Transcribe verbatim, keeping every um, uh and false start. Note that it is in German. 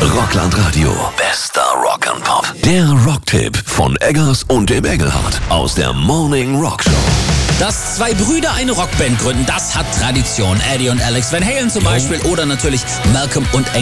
Rockland Radio. Bester Rock and Pop. Der Rocktipp von Eggers und dem Engelhardt aus der Morning Rock Show. Dass zwei Brüder eine Rockband gründen, das hat Tradition. Eddie und Alex Van Halen zum Beispiel oder natürlich Malcolm und